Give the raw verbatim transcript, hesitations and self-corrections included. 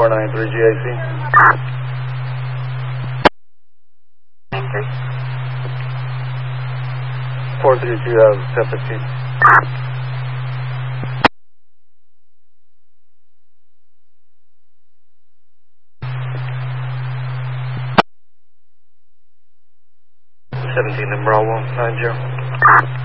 four nine three G A C. nine three. four three two, that was ten fifteen. seventeen and Bravo, nine zero.